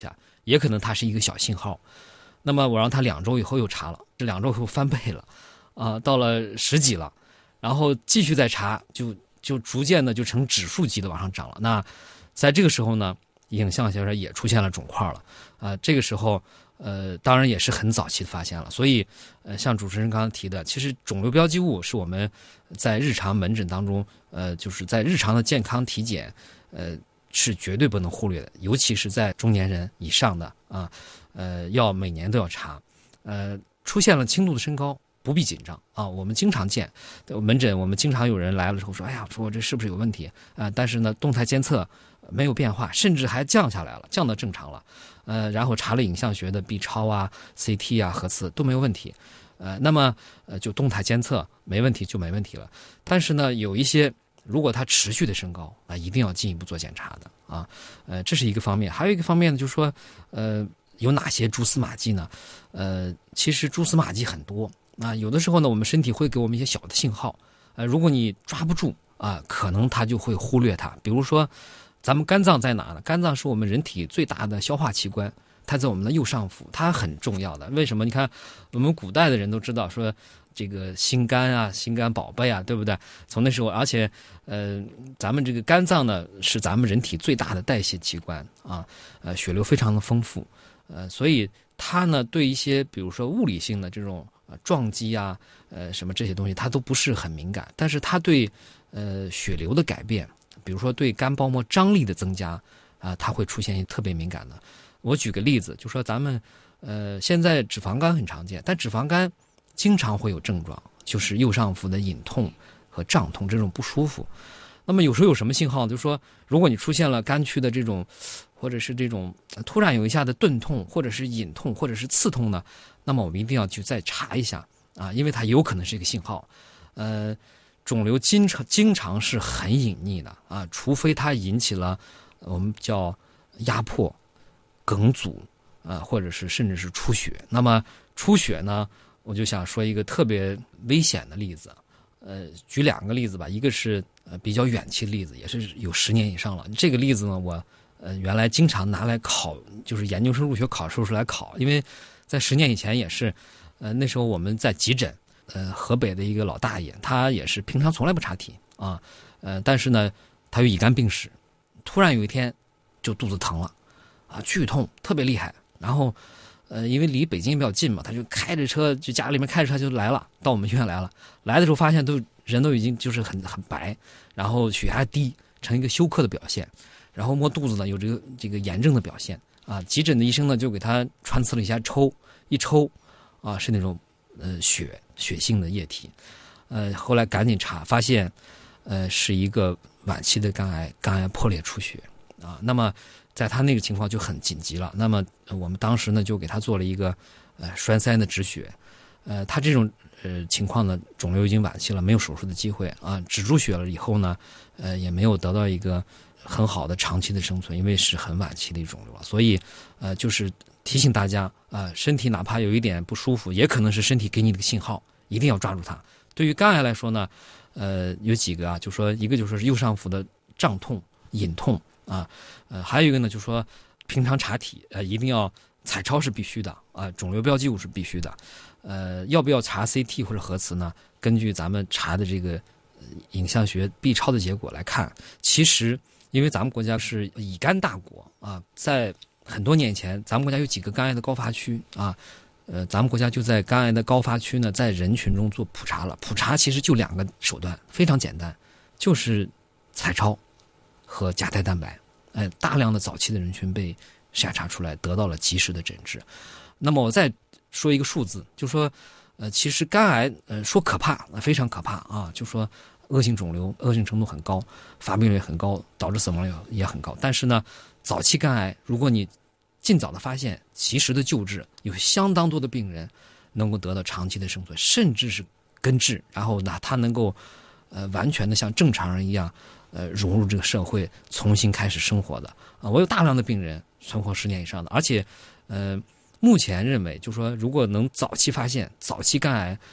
也可能它是一个小信号。那么我让他2周以后又查了，这2周以后翻倍了，到了10几了，然后继续再查，就逐渐的就成指数级的往上涨了。那在这个时候呢，影像学上也出现了肿块了，这个时候当然也是很早期的发现了。所以像主持人刚刚提的，其实肿瘤标记物是我们在日常门诊当中，就是在日常的健康体检，是绝对不能忽略的，尤其是在中年人以上的要每年都要查。出现了轻度的升高，不必紧张啊。我们经常见门诊，我们经常有人来了之后说：“哎呀，说这是不是有问题啊？”但是呢，动态监测没有变化，甚至还降下来了，降到正常了。然后查了影像学的 B 超啊、CT 啊、核磁都没有问题。那么就动态监测没问题就没问题了。但是呢，有一些如果它持续的升高一定要进一步做检查的啊。这是一个方面。还有一个方面呢，就是说有哪些蛛丝马迹呢？其实蛛丝马迹很多啊。有的时候呢，我们身体会给我们一些小的信号，如果你抓不住可能它就会忽略它。比如说，咱们肝脏在哪呢？肝脏是我们人体最大的消化器官，它在我们的右上腹，它很重要的。为什么？你看，我们古代的人都知道说，这个心肝啊，心肝宝贝啊，对不对？从那时候，而且咱们这个肝脏呢，是咱们人体最大的代谢器官啊，血流非常的丰富。所以它呢，对一些比如说物理性的这种撞击啊，什么这些东西，它都不是很敏感。但是它对血流的改变，比如说对肝包膜张力的增加它会出现特别敏感的。我举个例子，就说咱们现在脂肪肝很常见，但脂肪肝经常会有症状，就是右上腹的隐痛和胀痛这种不舒服。那么有时候有什么信号？就是说，如果你出现了肝区的这种，或者是这种突然有一下的钝痛，或者是隐痛，或者是刺痛呢，那么我们一定要去再查一下因为它有可能是一个信号。肿瘤经常是很隐匿的除非它引起了我们叫压迫、梗阻或者是甚至是出血。那么出血呢，我就想说一个特别危险的例子。举2个例子吧，一个是比较远期的例子，也是有10年以上了。这个例子呢，我原来经常拿来考，就是研究生入学考试时来考，因为在10年以前也是，那时候我们在急诊，河北的一个老大爷，他也是平常从来不查体但是呢，他有乙肝病史，突然有一天就肚子疼了剧痛特别厉害，然后因为离北京比较近嘛，他就开着车，就家里面开着车就来了，到我们医院来了。来的时候发现人都已经就是很白，然后血压低，成一个休克的表现，然后摸肚子呢有这个炎症的表现急诊的医生呢就给他穿刺了一下，一抽是那种血性的液体，后来赶紧查，发现是一个晚期的肝癌破裂出血那么在他那个情况就很紧急了。那么我们当时呢就给他做了一个栓塞的止血。他这种情况呢，肿瘤已经晚期了，没有手术的机会止住血了以后呢，也没有得到一个很好的长期的生存，因为是很晚期的一种肿瘤了。所以就是提醒大家身体哪怕有一点不舒服，也可能是身体给你的信号，一定要抓住它。对于肝癌来说呢，有几个就说一个就是右上腹的胀痛、隐痛还有一个呢，就是说平常查体一定要彩超是必须的肿瘤标记物是必须的。要不要查 CT 或者核磁呢？根据咱们查的这个影像学 B 超的结果来看，其实因为咱们国家是乙肝大国在很多年前，咱们国家有几个肝癌的高发区咱们国家就在肝癌的高发区呢，在人群中做普查了。普查其实就2个手段，非常简单，就是彩超和甲胎蛋白。大量的早期的人群被筛查出来，得到了及时的诊治。那么我再说一个数字，就说其实肝癌说可怕非常可怕就说恶性肿瘤恶性程度很高，发病率很高，导致死亡率也很高。但是呢，早期肝癌如果你尽早的发现，及时的救治，有相当多的病人能够得到长期的生存，甚至是根治，然后呢他能够完全的像正常人一样融入这个社会，重新开始生活的我有大量的病人存活10年以上的。而且目前认为就说如果能早期发现早期肝癌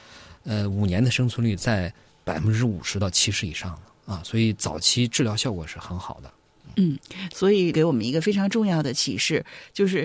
5年的生存率在50%到70%以上的所以早期治疗效果是很好的。 所以给我们一个非常重要的启示，就是